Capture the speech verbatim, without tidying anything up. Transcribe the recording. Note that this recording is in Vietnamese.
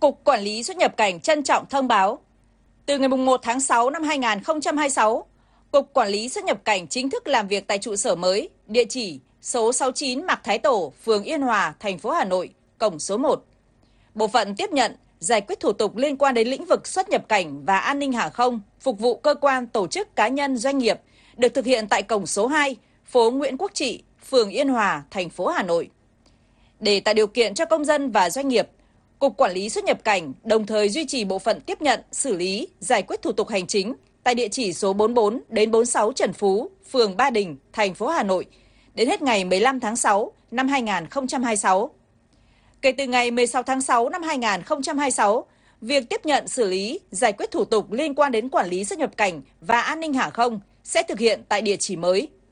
Cục Quản lý xuất nhập cảnh trân trọng thông báo, từ ngày một tháng sáu năm hai nghìn không trăm hai mươi sáu, Cục Quản lý xuất nhập cảnh chính thức làm việc tại trụ sở mới, địa chỉ số sáu mươi chín Mạc Thái Tổ, phường Yên Hòa, thành phố Hà Nội, cổng số một. Bộ phận tiếp nhận, giải quyết thủ tục liên quan đến lĩnh vực xuất nhập cảnh và an ninh hàng không, phục vụ cơ quan, tổ chức, cá nhân, doanh nghiệp, được thực hiện tại cổng số hai, phố Nguyễn Quốc Trị, phường Yên Hòa, thành phố Hà Nội. Để tạo điều kiện cho công dân và doanh nghiệp, Cục Quản lý xuất nhập cảnh đồng thời duy trì bộ phận tiếp nhận, xử lý, giải quyết thủ tục hành chính tại địa chỉ số bốn mươi bốn đến bốn mươi sáu Trần Phú, phường Ba Đình, thành phố Hà Nội, đến hết ngày mười lăm tháng sáu năm hai nghìn không trăm hai mươi sáu. Kể từ ngày mười sáu tháng sáu năm hai nghìn không trăm hai mươi sáu, việc tiếp nhận, xử lý, giải quyết thủ tục liên quan đến quản lý xuất nhập cảnh và an ninh hàng không sẽ thực hiện tại địa chỉ mới.